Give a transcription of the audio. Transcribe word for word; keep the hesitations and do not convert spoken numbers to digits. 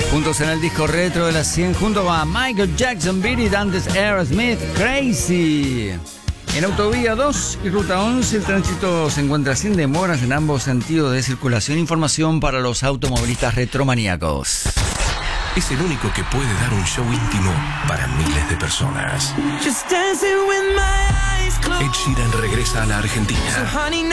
Juntos en el disco retro de las cien, junto a Michael Jackson, Beat It, antes Aerosmith, Crazy. En Autovía dos y Ruta once el tránsito se encuentra sin demoras en ambos sentidos de circulación. Información para los automovilistas retromaníacos. Es el único que puede dar un show íntimo para miles de personas. Ed Sheeran regresa a la Argentina.